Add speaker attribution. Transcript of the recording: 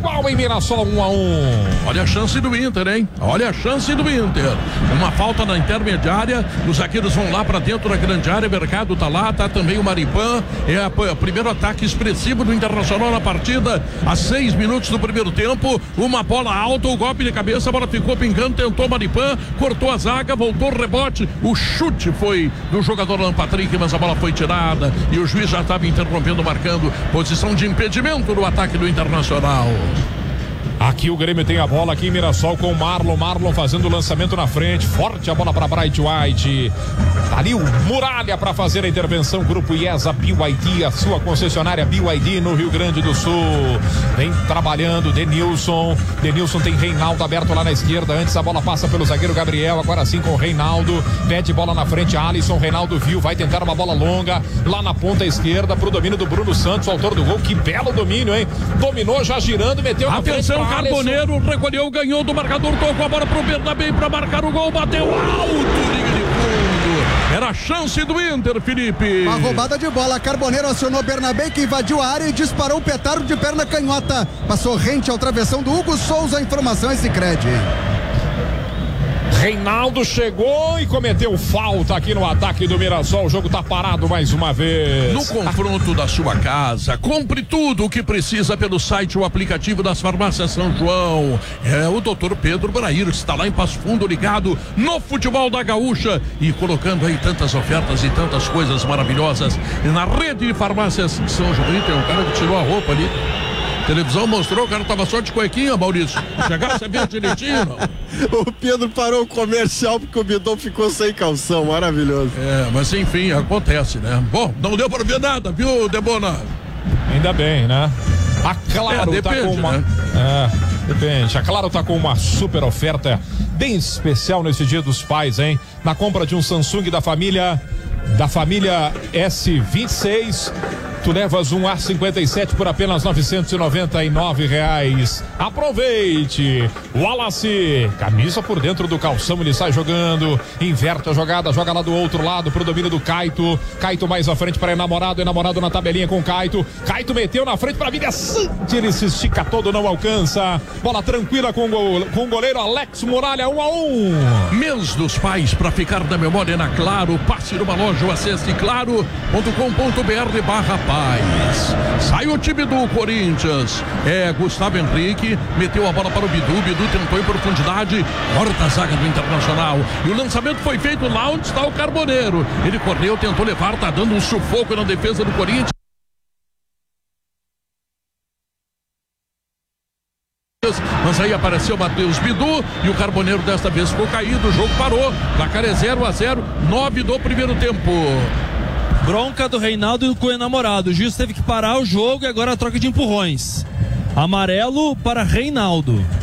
Speaker 1: igual em Mirassol, 1-1.
Speaker 2: Olha a chance do Inter, hein? Olha a chance do Inter. Uma falta na intermediária, os zagueiros vão lá pra dentro da grande área, Mercado tá lá, tá também o Maripan, é o primeiro ataque expressivo do Internacional na partida, a 6 minutos do primeiro tempo, uma bola alta, o golpe de cabeça, a bola ficou pingando, tentou Maripan, cortou a zaga, voltou o rebote, o chute foi do jogador Alan Patrick, mas a bola foi tirada e o juiz já estava interrompendo, marcando posição de impedimento no ataque do Internacional.
Speaker 1: Aqui o Grêmio tem a bola aqui em Mirassol com o Marlon fazendo o lançamento na frente, forte a bola para Bright White, ali o Muralha para fazer a intervenção, Grupo IESA BYD, a sua concessionária BYD no Rio Grande do Sul, vem trabalhando Denilson tem Reinaldo aberto lá na esquerda, antes a bola passa pelo zagueiro Gabriel, agora sim com o Reinaldo, pede bola na frente, Alisson, Reinaldo viu, vai tentar uma bola longa, lá na ponta esquerda, pro domínio do Bruno Santos, autor do gol, que belo domínio, hein, dominou já girando, meteu na frente.
Speaker 2: Carboneiro recolheu, ganhou do marcador, tocou a bola pro Bernabé para marcar o gol, bateu alto, linha de fundo. Era a chance do Inter, Felipe.
Speaker 3: Uma roubada de bola, Carboneiro acionou Bernabé, que invadiu a área e disparou o petardo de perna canhota. Passou rente ao travessão do Hugo Souza, a informação é Sicredi.
Speaker 1: Reinaldo chegou e cometeu falta aqui no ataque do Mirassol. O jogo tá parado mais uma vez.
Speaker 2: No confronto da sua casa, compre tudo o que precisa pelo site ou aplicativo das farmácias São João. É o doutor Pedro Brair, que está lá em Passo Fundo, ligado no futebol da Gaúcha e colocando aí tantas ofertas e tantas coisas maravilhosas. E na rede de farmácias São João, tem um cara que tirou a roupa ali. A televisão mostrou, o cara tava só de cuequinha, Maurício. Chegasse a ver direitinho, não?
Speaker 4: O Pedro parou o comercial porque o Bidon ficou sem calção, maravilhoso.
Speaker 2: É, mas enfim, acontece, né? Bom, não deu pra ver nada, viu, Debona?
Speaker 1: Ainda bem, né? A Claro
Speaker 2: depende,
Speaker 1: tá com uma...
Speaker 2: né?
Speaker 1: Depende. A Claro tá com uma super oferta bem especial nesse Dia dos Pais, hein? Na compra de um Samsung da família S26, tu levas um A57 por apenas R$999. Aproveite! Wallace, camisa por dentro do calção, ele sai jogando, inverte a jogada, joga lá do outro lado pro domínio do Caito. Caito mais à frente para enamorado na tabelinha com Caito. Caito meteu na frente para Viga Sante, ele se estica todo, não alcança. Bola tranquila com o goleiro Alex Muralha, 1-1.
Speaker 2: Mês dos Pais, para ficar na memória na Claro, passe numa loja ou acesse claro.com.br/paz. Sai o time do Corinthians, Gustavo Henrique meteu a bola para o Bidu tentou em profundidade, corta a zaga do Internacional e o lançamento foi feito lá onde está o Carboneiro, ele correu, tentou levar, tá dando um sufoco na defesa do Corinthians, mas aí apareceu o Matheus Bidu e o Carboneiro desta vez ficou caído, o jogo parou, placar é 0-0, 9 do primeiro tempo.
Speaker 5: Bronca do Reinaldo com o enamorado. O juiz teve que parar o jogo e agora a troca de empurrões. Amarelo para Reinaldo.